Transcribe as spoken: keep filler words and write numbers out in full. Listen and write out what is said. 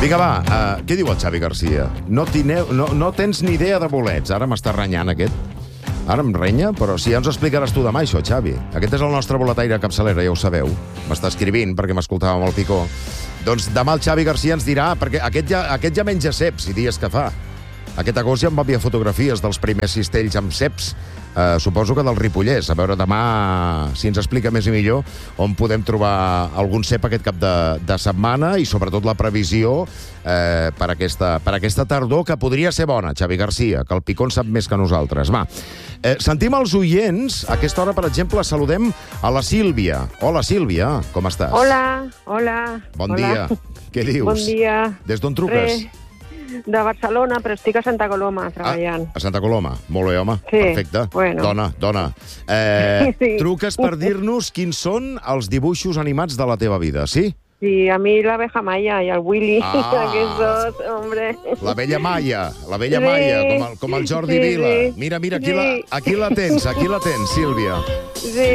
Vinga, va, uh, què diu el Xavi Garcia? No, tineu, no, no tens ni idea de bolets. Ara m'està renyant aquest. Ara em renya, però si ja ens ho explicaràs tu demà, això, Xavi. Aquest és el nostre boletaire capçalera, ja ho sabeu. M'està escrivint perquè m'escoltava amb el Picó. Doncs demà el Xavi Garcia ens dirà, perquè aquest ja, aquest ja menja ceps i dies que fa. Aquest agost ja em va enviar fotografies dels primers cistells amb ceps, eh, suposo que del Ripollès. A veure demà, si ens explica més i millor, on podem trobar algun cep aquest cap de, de setmana i sobretot la previsió eh, per, aquesta, per aquesta tardor, que podria ser bona, Xavi Garcia, que el Picó en sap més que nosaltres. Va, eh, sentim els oients. A aquesta hora, per exemple, saludem a la Sílvia. Hola, Sílvia, com estàs? Hola, hola. Bon hola. dia. Què dius? Bon dia. Des d'on truques? Re, de Barcelona, però estic a Santa Coloma, treballant. Ah, a Santa Coloma. Molt bé, home. Sí, perfecte. bueno. Dona, dona. Eh, Sí. Truques per dir-nos quins són els dibuixos animats de la teva vida, sí? Sí, a mi l'abeja Maya i el Willy, Ah. aquests dos, hombre. La vella Maia, la vella Sí, Maia, com el, com el Jordi sí, Vila. sí. Mira, mira, aquí, Sí. la, aquí la tens, aquí la tens, Sílvia. Sí.